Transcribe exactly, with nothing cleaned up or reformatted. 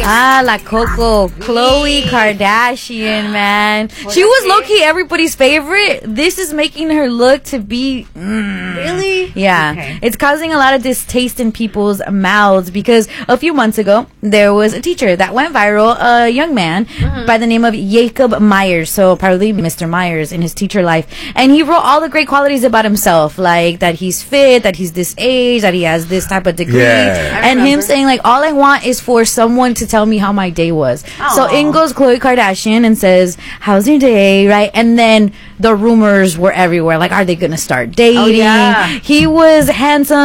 Ah, La Coco. Khloe Kardashian, man. She was low-key everybody's favorite. This is making her look to be... Mm, really? Yeah. Okay. It's causing a lot of distaste in people's mouths because a few months ago, there was a teacher that went viral, a young man mm-hmm. by the name of Jacob Myers. So probably Mister Myers in his teacher life. And he wrote all the great qualities about himself, like that he's fit, that he's this age, that he has this type of degree. Yeah. And him saying, like, all I want is for someone to tell me how my day was. Aww. So in goes Khloe Kardashian and says, how's your day, right? And then the rumors were everywhere. Like, are they going to start dating? Oh, yeah. He was handsome.